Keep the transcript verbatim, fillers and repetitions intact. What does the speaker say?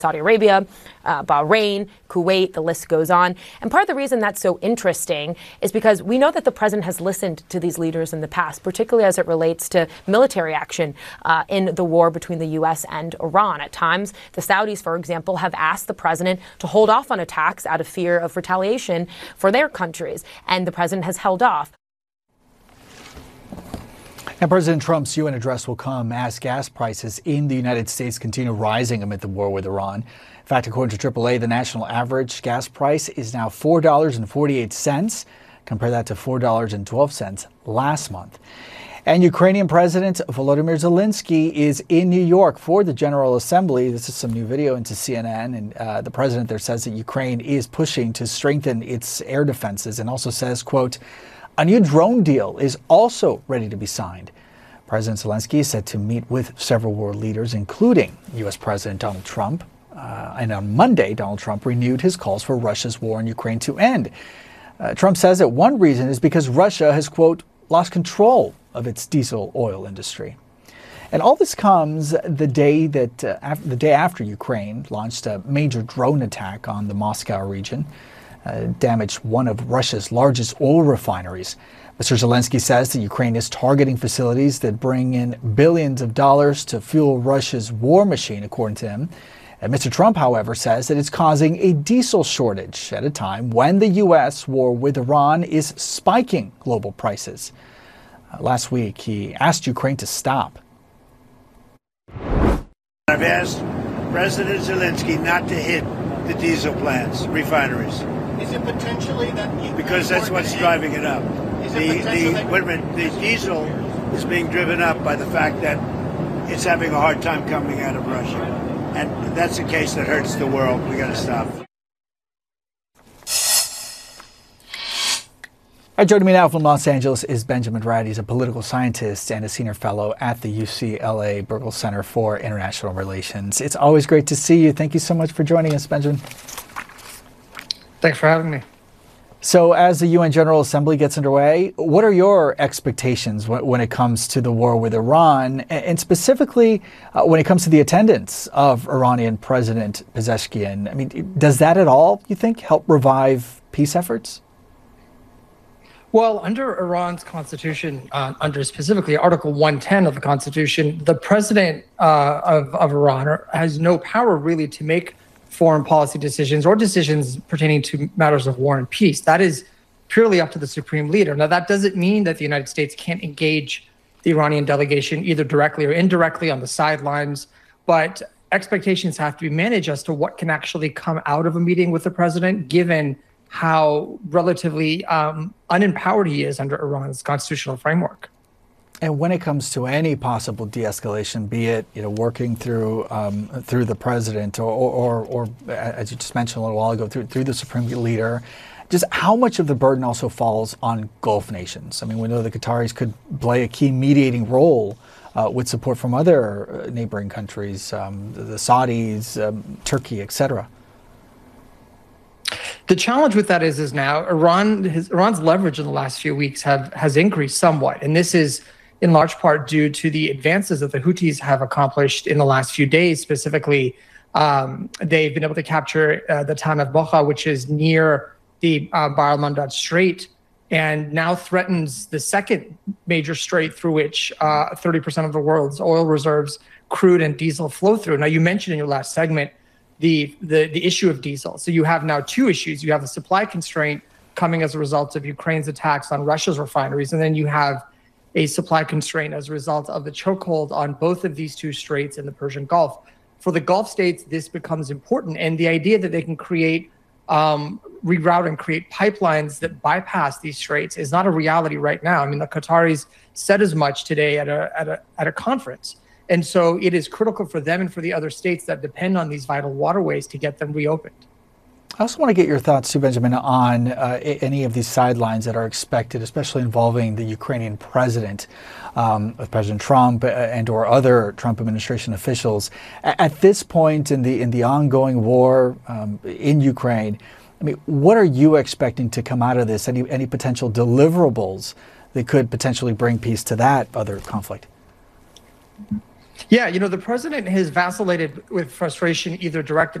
Saudi Arabia, uh, Bahrain, Kuwait, the list goes on. And part of the reason that's so interesting is because we know that the president has listened to these leaders in the past, particularly as it relates to military action uh, in the war between the U S and Iran. At times, the Saudis, for example, have asked the president to hold off on attacks out of fear of retaliation for their countries, and the president has held off. And President Trump's U N address will come as gas prices in the United States continue rising amid the war with Iran. In fact, according to triple A, the national average gas price is now four dollars and forty-eight cents. Compare that to four dollars and twelve cents last month. And Ukrainian President Volodymyr Zelensky is in New York for the General Assembly. This is some new video into C N N. And uh, the president there says that Ukraine is pushing to strengthen its air defenses, and also says, quote, a new drone deal is also ready to be signed. President Zelensky is set to meet with several world leaders, including U S President Donald Trump. Uh, and on Monday, Donald Trump renewed his calls for Russia's war in Ukraine to end. Uh, Trump says that one reason is because Russia has, quote, lost control of its diesel oil industry. And all this comes the day that uh, af- the day after Ukraine launched a major drone attack on the Moscow region. Uh, damaged one of Russia's largest oil refineries. Mister Zelensky says that Ukraine is targeting facilities that bring in billions of dollars to fuel Russia's war machine, according to him. And Mister Trump, however, says that it's causing a diesel shortage at a time when the U S war with Iran is spiking global prices. Uh, last week, he asked Ukraine to stop. I've asked President Zelensky not to hit the diesel plants, refineries. Is it potentially that you because that's what's driving it up? Is the it the that wait a minute, the diesel is being driven up by the fact that it's having a hard time coming out of Russia, and that's a case that hurts the world. We got to stop. Right, joining me now from Los Angeles is Benjamin Rad. He's a political scientist and a senior fellow at the U C L A Berkel Center for International Relations. It's always great to see you. Thank you so much for joining us, Benjamin. Thanks for having me. So as the U N General Assembly gets underway, what are your expectations when it comes to the war with Iran, and specifically uh, when it comes to the attendance of Iranian President Pezeshkian? I mean, does that at all, you think, help revive peace efforts? Well, under Iran's constitution, uh, under specifically Article one ten of the Constitution, the president uh, of, of Iran has no power really to make foreign policy decisions or decisions pertaining to matters of war and peace. That is purely up to the supreme leader. Now, that doesn't mean that the United States can't engage the Iranian delegation either directly or indirectly on the sidelines, but expectations have to be managed as to what can actually come out of a meeting with the president, given how relatively um, unempowered he is under Iran's constitutional framework. And when it comes to any possible de-escalation, be it you know working through um, through the president or, or, or, as you just mentioned a little while ago, through through the supreme leader, just how much of the burden also falls on Gulf nations? I mean, we know the Qataris could play a key mediating role uh, with support from other neighboring countries, um, the, the Saudis, um, Turkey, et cetera. The challenge with that is, is now Iran, his, Iran's leverage in the last few weeks have has increased somewhat, and this is in large part due to the advances that the Houthis have accomplished in the last few days. Specifically, um, they've been able to capture uh, the town of Bokha, which is near the uh, Bab el-Mandab Strait, and now threatens the second major strait through which uh, thirty percent of the world's oil reserves, crude and diesel, flow through. Now, you mentioned in your last segment the, the, the issue of diesel. So you have now two issues. You have the supply constraint coming as a result of Ukraine's attacks on Russia's refineries, and then you have a supply constraint as a result of the chokehold on both of these two straits in the Persian Gulf. For the Gulf states, this becomes important. And the idea that they can create, um, reroute and create pipelines that bypass these straits is not a reality right now. I mean, the Qataris said as much today at a, at a, at a conference. And so it is critical for them and for the other states that depend on these vital waterways to get them reopened. I also want to get your thoughts too, Benjamin, on uh, any of these sidelines that are expected, especially involving the Ukrainian president, um, with President Trump and or other Trump administration officials. At this point in the in the ongoing war um, in Ukraine, I mean, what are you expecting to come out of this? Any any potential deliverables that could potentially bring peace to that other conflict? Yeah, you know, the president has vacillated with frustration, either directed